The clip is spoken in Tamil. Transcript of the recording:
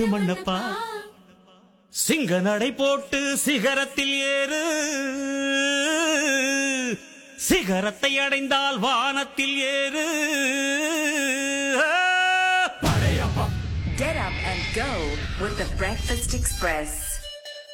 மண்ணப்பா சிங்க நடை போட்டு சிகரத்தில் ஏறு சிகரத்தை அடைந்தால் வானத்தில் ஏறு Get up and go with the Breakfast Express.